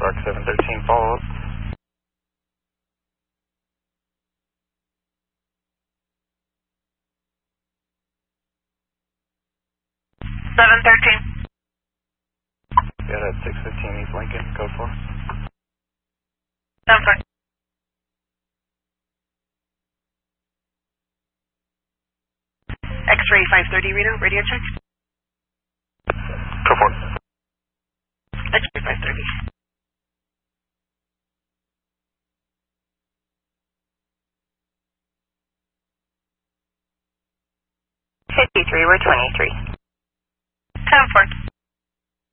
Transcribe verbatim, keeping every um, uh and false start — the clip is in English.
Spark seven thirteen, follow up. seven thirteen. Yeah, that's six fifteen East Lincoln, code four. seven four. X-ray five thirty, Reno, radio check. Code four. X-ray five thirty. fifty-three, we're twenty-three. ten four.